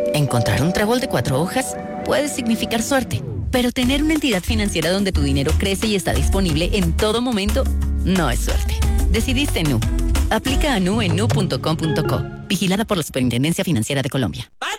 Encontrar un trébol de 4 hojas puede significar suerte, pero tener una entidad financiera donde tu dinero crece y está disponible en todo momento no es suerte. Decidiste Nu. Aplica a Nu en nu.com.co. Vigilada por la Superintendencia Financiera de Colombia.